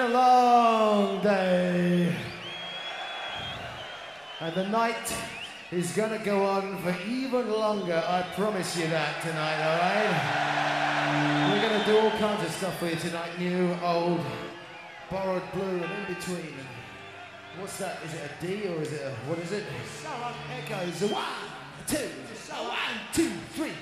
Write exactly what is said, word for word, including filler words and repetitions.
a long day. And the night is gonna go on for even longer, I promise you that tonight, all right? We're gonna do all kinds of stuff for you tonight, new, old, borrowed blue, and in between. What's that? Is it a D or is it a, what is it? Echoes. One, two, one, two, three.